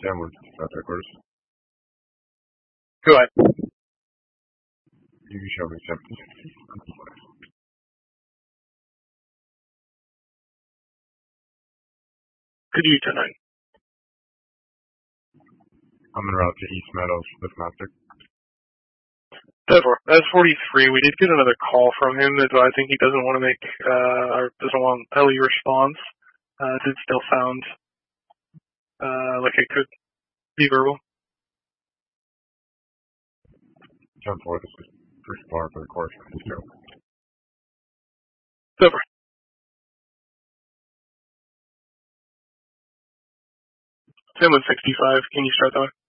Sam with headquarters. Go ahead. You can show me 7. Could you 10-9? I'm en route to East Meadows with Master. That's 43. We did get another call from him advising he doesn't want to make, or doesn't want LE response. It did still sound, like it could be verbal. 10-4, this is pretty far for the course. Over. Sam with 65. Can you start that way?